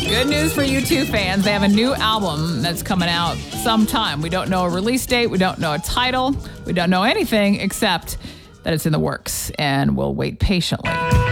Good news for U2 fans. They have a new album that's coming out sometime. We don't know a release date. We don't know a title. We don't know anything except that it's in the works, and we'll wait patiently.